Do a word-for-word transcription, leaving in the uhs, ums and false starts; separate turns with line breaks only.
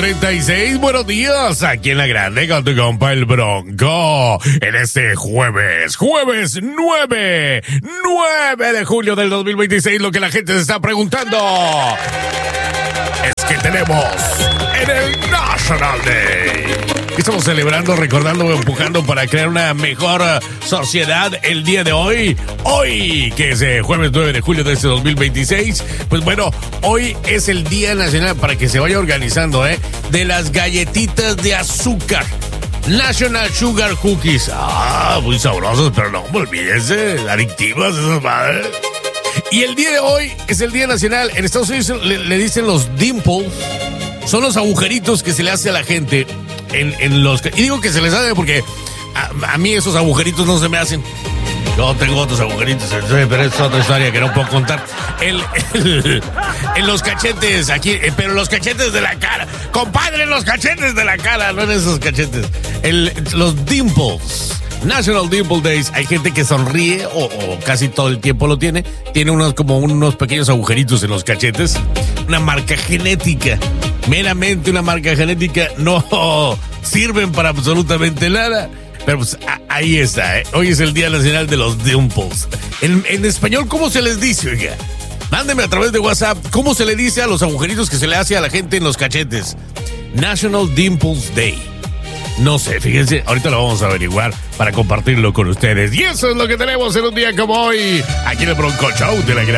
treinta y seis, buenos días, aquí en La Grande con tu compa el Bronco, en este jueves, jueves nueve, nueve de julio del dos mil veintiséis, lo que la gente se está preguntando es que tenemos en el National Day. Estamos celebrando, recordando, empujando para crear una mejor uh, sociedad el día de hoy. Hoy, que es eh, jueves nueve de julio de este dos mil veintiséis. Pues bueno, hoy es el Día Nacional, para que se vaya organizando, ¿eh? De las galletitas de azúcar. National Sugar Cookies. Ah, muy sabrosos, pero no, olvídense, adictivas esas madres. Y el día de hoy es el Día Nacional. En Estados Unidos le, le dicen los dimples. Son los agujeritos que se le hace a la gente en, en los... Y digo que se les hace porque a, a mí esos agujeritos no se me hacen. Yo tengo otros agujeritos, pero es otra historia que no puedo contar. El, el, en los cachetes, aquí, pero los cachetes de la cara. Compadre, en los cachetes de la cara, no en esos cachetes. El, los dimples. National Dimple Days. Hay gente que sonríe o, o casi todo el tiempo lo tiene. Tiene unos como unos pequeños agujeritos en los cachetes. Una marca genética. Meramente una marca genética. No sirven para absolutamente nada. Pero pues a, ahí está, ¿eh? Hoy es el Día Nacional de los Dimples. En, en español, ¿cómo se les dice, oiga? Mándeme a través de WhatsApp. ¿Cómo se le dice a los agujeritos que se le hace a la gente en los cachetes? National Dimples Day. No sé, fíjense, ahorita lo vamos a averiguar para compartirlo con ustedes. Y eso es lo que tenemos en un día como hoy, aquí en el Bronco Show de La Grande.